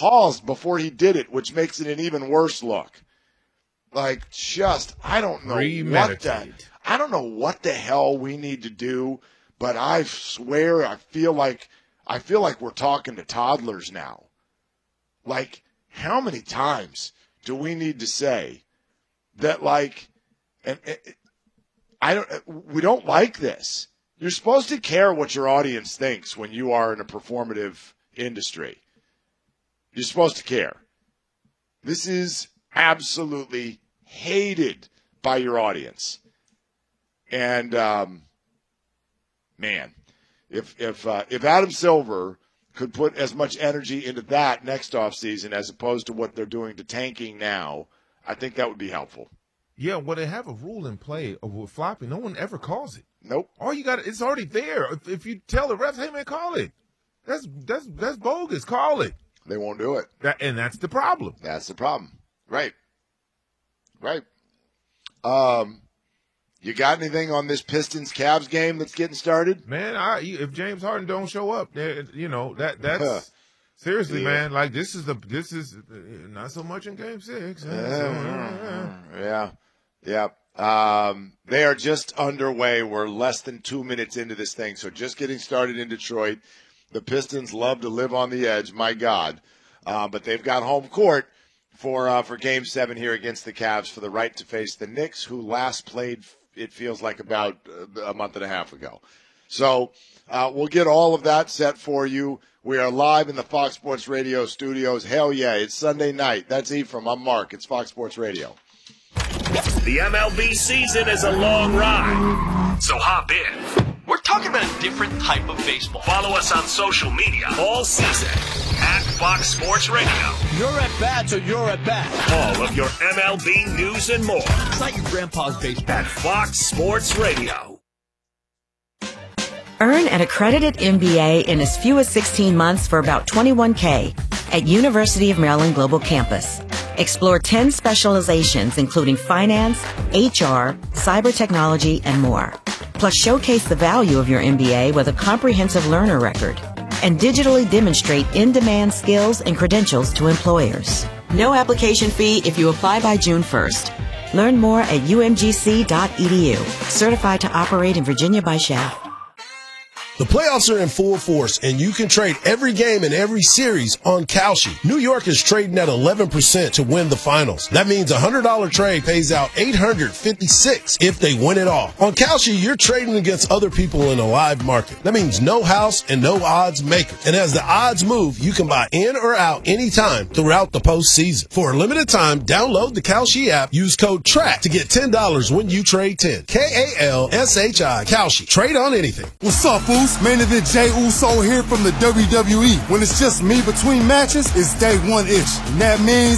paused before he did it, which makes it an even worse look. Like, I don't know I don't know what the hell we need to do, but I swear I feel like we're talking to toddlers now. Like, how many times do we need to say that, like, we don't like this. You're supposed to care what your audience thinks when you are in a performative industry. You're supposed to care. This is absolutely hated by your audience. And, man, if Adam Silver could put as much energy into that next offseason as opposed to what they're doing to tanking now, I think that would be helpful. Yeah, well, they have a rule in play with flopping. No one ever calls it. Nope. All you got, it's already there. If you tell the refs, hey man, call it. That's bogus. Call it. They won't do it. And that's the problem. That's the problem. Right. You got anything on this Pistons-Cavs game that's getting started? Man, if James Harden don't show up, that's seriously, man. Like this is not so much in Game 6. Yeah. They are just underway. We're less than 2 minutes into this thing, so just getting started in Detroit. The Pistons love to live on the edge, my God, but they've got home court for Game 7 here against the Cavs for the right to face the Knicks, who last played, it feels like, about a month and a half ago. So we'll get all of that set for you. We are live in the Fox Sports Radio studios. Hell yeah, it's Sunday night. That's Ephraim. I'm Mark. It's Fox Sports Radio. The MLB season is a long ride, so hop in. We're talking about a different type of baseball. Follow us on social media all season at Fox Sports Radio. You're at bats or you're at bat. All of your MLB news and more. It's not your grandpa's baseball. At Fox Sports Radio. Earn an accredited MBA in as few as 16 months for about $21K at University of Maryland Global Campus. Explore 10 specializations, including finance, HR, cyber technology, and more. Plus, showcase the value of your MBA with a comprehensive learner record and digitally demonstrate in-demand skills and credentials to employers. No application fee if you apply by June 1st. Learn more at umgc.edu. Certified to operate in Virginia by Shaft. The playoffs are in full force, and you can trade every game in every series on Kalshi. New York is trading at 11% to win the finals. That means a $100 trade pays out $856 if they win it all. On Kalshi, you're trading against other people in a live market. That means no house and no odds maker. And as the odds move, you can buy in or out anytime throughout the postseason. For a limited time, download the Kalshi app. Use code TRACK to get $10 when you trade 10. Kalshi. Kalshi. Trade on anything. What's up, fools? Main event Jey Uso here from the WWE. When it's just me between matches, it's day one-ish. And that means